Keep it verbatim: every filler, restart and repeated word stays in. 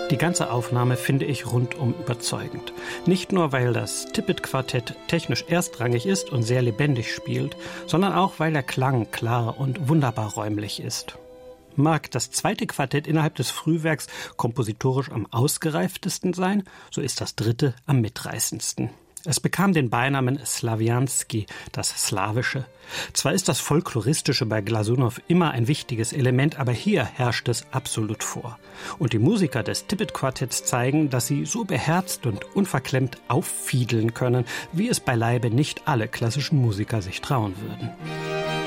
Die ganze Aufnahme finde ich rundum überzeugend. Nicht nur, weil das Tippett-Quartett technisch erstrangig ist und sehr lebendig spielt, sondern auch, weil der Klang klar und wunderbar räumlich ist. Mag das zweite Quartett innerhalb des Frühwerks kompositorisch am ausgereiftesten sein, so ist das dritte am mitreißendsten. Es bekam den Beinamen Slawianski, das Slawische. Zwar ist das Folkloristische bei Glasunow immer ein wichtiges Element, aber hier herrscht es absolut vor. Und die Musiker des Tippett-Quartetts zeigen, dass sie so beherzt und unverklemmt auffiedeln können, wie es beileibe nicht alle klassischen Musiker sich trauen würden.